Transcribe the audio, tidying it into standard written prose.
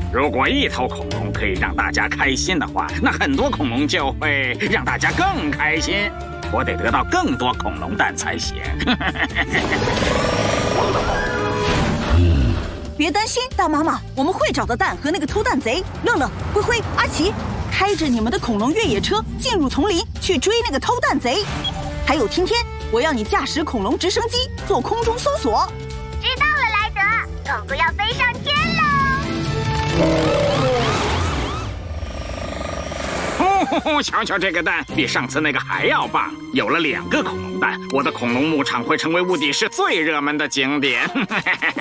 如果一头恐龙可以让大家开心的话，那很多恐龙就会让大家更开心。我得得到更多恐龙蛋才行。 别担心，大妈妈，我们会找到蛋和那个偷蛋贼。乐乐、灰灰、阿奇，开着你们的恐龙越野车进入丛林去追那个偷蛋贼。还有天天，我要你驾驶恐龙直升机做空中搜索。 知道了，莱德，狗狗要飞上天喽！ 瞧瞧这个蛋，比上次那个还要棒！有了2个恐龙蛋，我的恐龙牧场会成为雾地市最热门的景点。